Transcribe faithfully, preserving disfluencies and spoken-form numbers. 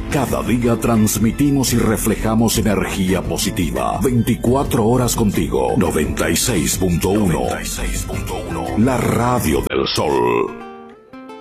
Cada día transmitimos y reflejamos energía positiva. veinticuatro horas contigo. noventa y seis punto uno. La radio del sol.